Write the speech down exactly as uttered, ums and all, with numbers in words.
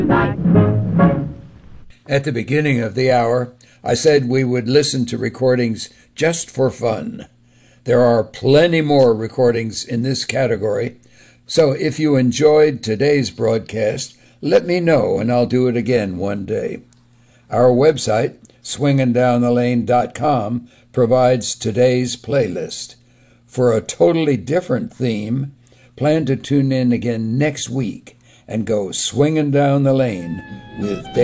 At the beginning of the hour, I said we would listen to recordings just for fun. There are plenty more recordings in this category, so if you enjoyed today's broadcast, let me know and I'll do it again one day. Our website, swingin' down the lane dot com, provides today's playlist. For a totally different theme, plan to tune in again next week and go swingin' down the lane with Dave.